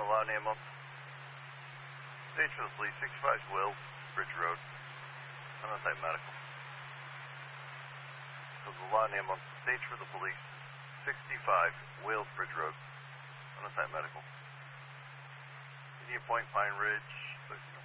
Law ambulance. Stage for the police, 65 Will, Bridge Road. Unassigned medical. So the law ambulance, stage for the police, 65 Will, Bridge Road. Unassigned medical. Indian Point, Pine Ridge.